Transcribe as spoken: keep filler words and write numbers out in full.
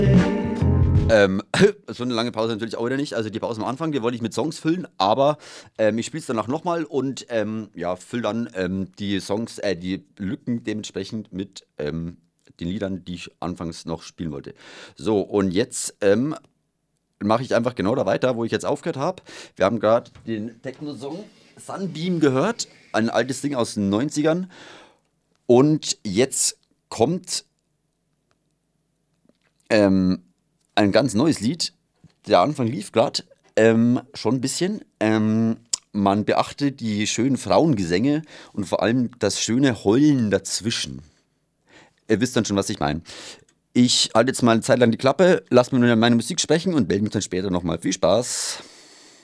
Ähm, so eine lange Pause natürlich auch wieder nicht. Also die Pause am Anfang, die wollte ich mit Songs füllen, aber ähm, ich spiele es danach nochmal und ähm, ja, fülle dann ähm, die Songs, äh, die Lücken dementsprechend mit ähm, den Liedern, die ich anfangs noch spielen wollte. So, und jetzt ähm, mache ich einfach genau da weiter, wo ich jetzt aufgehört habe. Wir haben gerade den Techno-Song Sunbeam gehört, ein altes Ding aus den Neunzigern. Und jetzt kommt ähm, ein ganz neues Lied. Der Anfang lief gerade ähm, schon ein bisschen. Ähm, man beachte die schönen Frauengesänge und vor allem das schöne Heulen dazwischen. Ihr wisst dann schon, was ich meine. Ich halte jetzt mal eine Zeit lang die Klappe, lasse mir nur meine Musik sprechen und melde mich dann später nochmal. Viel Spaß!